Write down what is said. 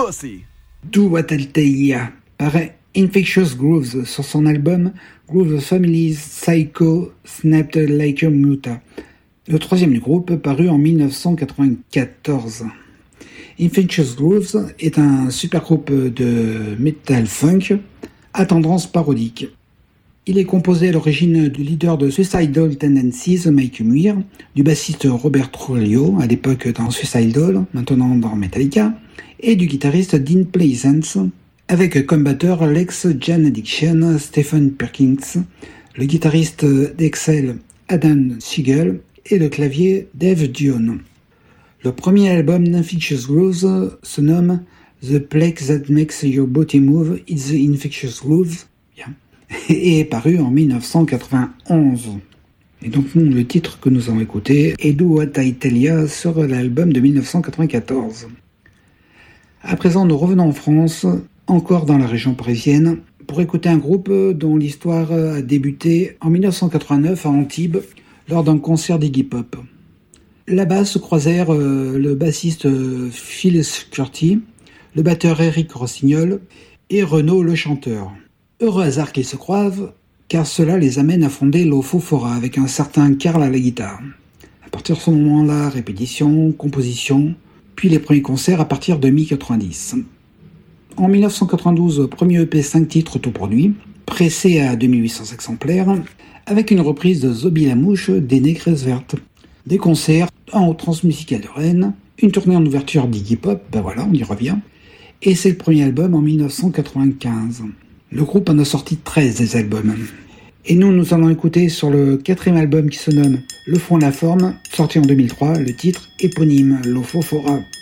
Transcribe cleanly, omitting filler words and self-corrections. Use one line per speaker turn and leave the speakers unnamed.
pussy.
Do What I'll Tell Ya par Infectious Grooves sur son album Groove Families Psycho Snapped Like a Muta, le troisième du groupe paru en 1994. Infectious Grooves est un super groupe de metal funk à tendance parodique. Il est composé à l'origine du leader de Suicidal Tendencies, Mike Muir, du bassiste Robert Trujillo, à l'époque dans Suicidal, maintenant dans Metallica, et du guitariste Dean Pleasance, avec comme batteur l'ex-Jan Addiction Stephen Perkins, le guitariste d'Excel Adam Siegel et le clavier Dave Dion. Le premier album d'Infectious Grooves se nomme The Plague That Makes Your Body Move, It's the Infectious Grooves, et est paru en 1991. Et donc le titre que nous avons écouté est Do What I Tell Ya sur l'album de 1994. À présent, nous revenons en France, encore dans la région parisienne, pour écouter un groupe dont l'histoire a débuté en 1989 à Antibes lors d'un concert d'Iggy Pop. Là-bas se croisèrent le bassiste Phil Curti, le batteur Eric Rossignol et Renaud le chanteur. Heureux hasard qu'ils se croisent, car cela les amène à fonder l'Ofofora avec un certain Karl à la guitare. À partir de ce moment-là, répétition, composition, puis les premiers concerts à partir de mi-90. En 1992, premier EP 5 titres autoproduit, pressé à 2800 exemplaires, avec une reprise de Zobi la Mouche des Négresses Vertes. Des concerts en Transmusicale de Rennes, une tournée en ouverture d'Iggy Pop, ben voilà, on y revient, et c'est le premier album en 1995. Le groupe en a sorti 13 des albums. Et nous allons écouter sur le quatrième album qui se nomme Le Fond et la Forme, sorti en 2003, le titre éponyme, l'Ofofora.